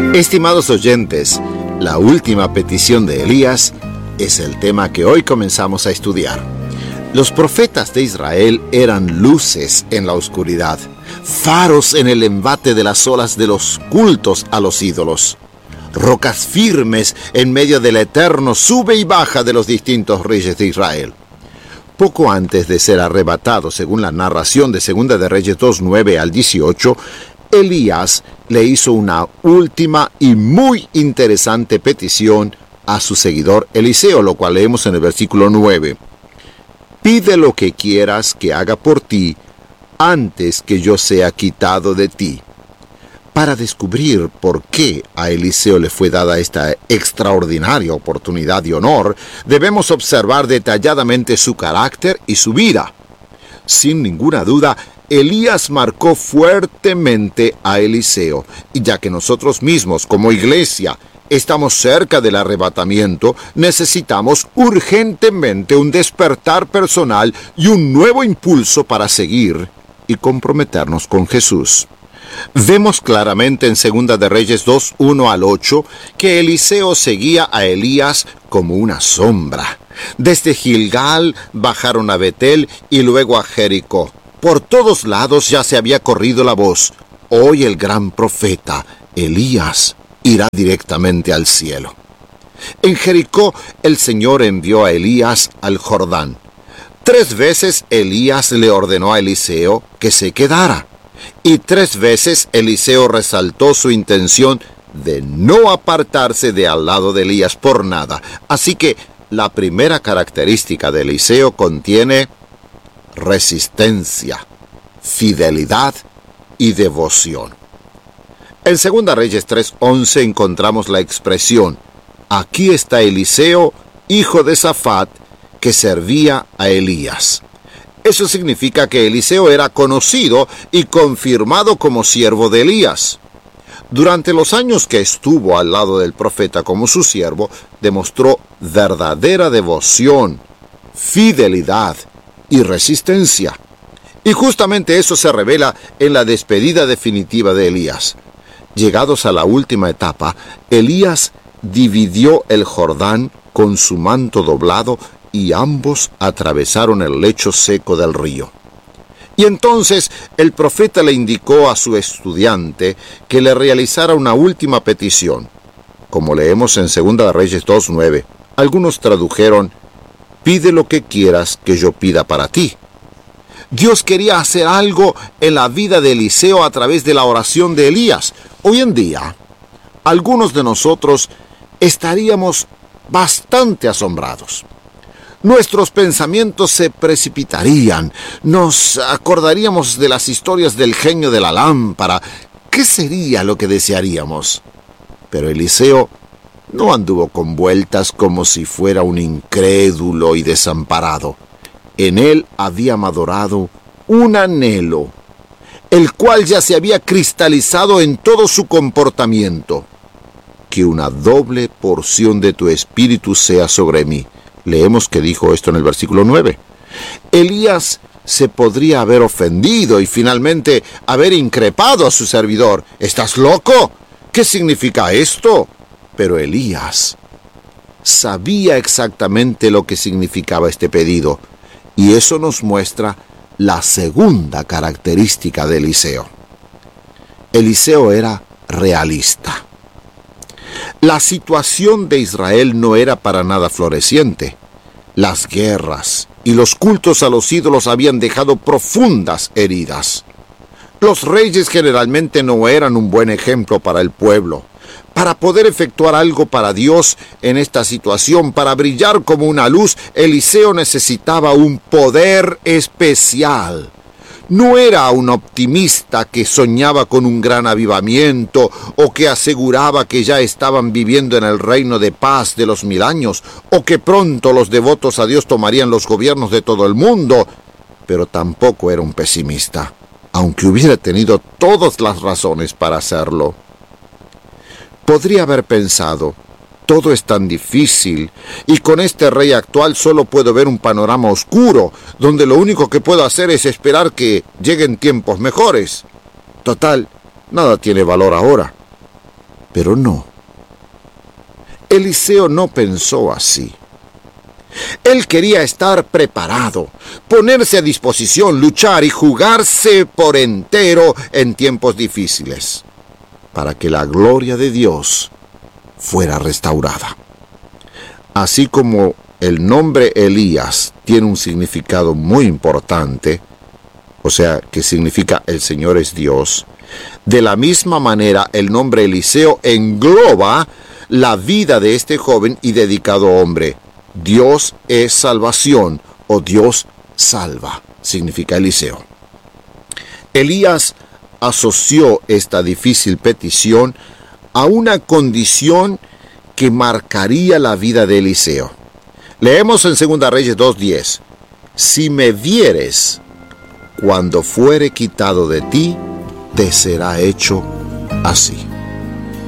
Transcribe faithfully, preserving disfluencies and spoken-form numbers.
Estimados oyentes, la última petición de Elías es el tema que hoy comenzamos a estudiar. Los profetas de Israel eran luces en la oscuridad, faros en el embate de las olas de los cultos a los ídolos, rocas firmes en medio del eterno sube y baja de los distintos reyes de Israel. Poco antes de ser arrebatado, según la narración de Segunda de Reyes dos, nueve al dieciocho, Elías le hizo una última y muy interesante petición a su seguidor Eliseo, lo cual leemos en el versículo nueve. Pide lo que quieras que haga por ti antes que yo sea quitado de ti. Para descubrir por qué a Eliseo le fue dada esta extraordinaria oportunidad y honor, debemos observar detalladamente su carácter y su vida. Sin ninguna duda, Elías marcó fuertemente a Eliseo, y ya que nosotros mismos, como iglesia, estamos cerca del arrebatamiento, necesitamos urgentemente un despertar personal y un nuevo impulso para seguir y comprometernos con Jesús. Vemos claramente en Segunda de Reyes dos, uno al ocho, que Eliseo seguía a Elías como una sombra. Desde Gilgal bajaron a Betel y luego a Jericó. Por todos lados ya se había corrido la voz. Hoy el gran profeta, Elías, irá directamente al cielo. En Jericó, el Señor envió a Elías al Jordán. Tres veces Elías le ordenó a Eliseo que se quedara. Y tres veces Eliseo resaltó su intención de no apartarse de al lado de Elías por nada. Así que la primera característica de Eliseo contiene resistencia, fidelidad y devoción. En Segunda Reyes tres once encontramos la expresión: aquí está Eliseo, hijo de Safat, que servía a Elías. Eso significa que Eliseo era conocido y confirmado como siervo de Elías. Durante los años que estuvo al lado del profeta como su siervo, demostró verdadera devoción, fidelidad y resistencia. Y justamente eso se revela en la despedida definitiva de Elías. Llegados a la última etapa, Elías dividió el Jordán con su manto doblado y ambos atravesaron el lecho seco del río. Y entonces el profeta le indicó a su estudiante que le realizara una última petición. Como leemos en Segunda de Reyes dos nueve, algunos tradujeron: pide lo que quieras que yo pida para ti. Dios quería hacer algo en la vida de Eliseo a través de la oración de Elías. Hoy en día, algunos de nosotros estaríamos bastante asombrados. Nuestros pensamientos se precipitarían, nos acordaríamos de las historias del genio de la lámpara. ¿Qué sería lo que desearíamos? Pero Eliseo no anduvo con vueltas como si fuera un incrédulo y desamparado. En él había madurado un anhelo, el cual ya se había cristalizado en todo su comportamiento. Que una doble porción de tu espíritu sea sobre mí. Leemos que dijo esto en el versículo nueve. Elías se podría haber ofendido y finalmente haber increpado a su servidor. ¿Estás loco? ¿Qué significa esto? Pero Elías sabía exactamente lo que significaba este pedido, y eso nos muestra la segunda característica de Eliseo. Eliseo era realista. La situación de Israel no era para nada floreciente. Las guerras y los cultos a los ídolos habían dejado profundas heridas. Los reyes generalmente no eran un buen ejemplo para el pueblo. Para poder efectuar algo para Dios en esta situación, para brillar como una luz, Eliseo necesitaba un poder especial. No era un optimista que soñaba con un gran avivamiento o que aseguraba que ya estaban viviendo en el reino de paz de los mil años o que pronto los devotos a Dios tomarían los gobiernos de todo el mundo, pero tampoco era un pesimista, aunque hubiera tenido todas las razones para hacerlo. Podría haber pensado: todo es tan difícil, y con este rey actual solo puedo ver un panorama oscuro, donde lo único que puedo hacer es esperar que lleguen tiempos mejores. Total, nada tiene valor ahora. Pero no. Eliseo no pensó así. Él quería estar preparado, ponerse a disposición, luchar y jugarse por entero en tiempos difíciles, para que la gloria de Dios fuera restaurada. Así como el nombre Elías tiene un significado muy importante, o sea, que significa el Señor es Dios, de la misma manera el nombre Eliseo engloba la vida de este joven y dedicado hombre. Dios es salvación, o Dios salva, significa Eliseo. Elías asoció esta difícil petición a una condición que marcaría la vida de Eliseo. Leemos en Segunda Reyes dos diez: si me vieres cuando fuere quitado de ti, te será hecho así.